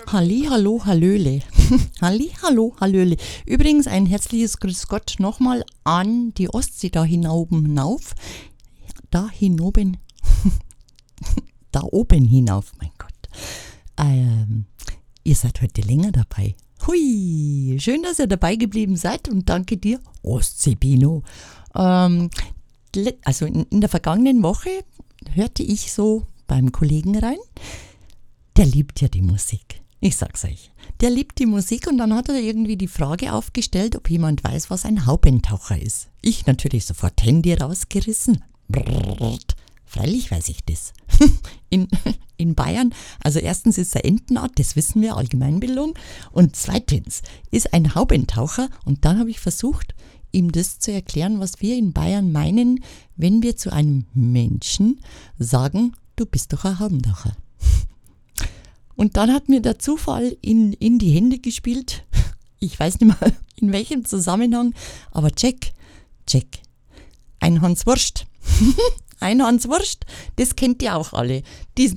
Halli, hallo, hallöle. Halli, hallo, hallöle. Übrigens ein herzliches Grüß Gott nochmal an die Ostsee da hinauf. Da hinoben. Da oben hinauf, mein Gott. Ihr seid heute länger dabei. Hui, schön, dass ihr dabei geblieben seid und danke dir, Ostsee-Bino. Also in der vergangenen Woche hörte ich so beim Kollegen rein, der liebt ja die Musik. Ich sag's euch. Der liebt die Musik und dann hat er irgendwie die Frage aufgestellt, ob jemand weiß, was ein Haubentaucher ist. Ich natürlich sofort Handy rausgerissen. Brrrt. Freilich weiß ich das. In Bayern, also erstens ist er Entenart, das wissen wir, Allgemeinbildung. Und zweitens ist ein Haubentaucher, und dann habe ich versucht, ihm das zu erklären, was wir in Bayern meinen, wenn wir zu einem Menschen sagen, du bist doch ein Haubentaucher. Und dann hat mir der Zufall in die Hände gespielt. Ich weiß nicht mehr, in welchem Zusammenhang, aber check. Ein Hanswurst. Ein Hanswurst, das kennt ihr auch alle. Diesen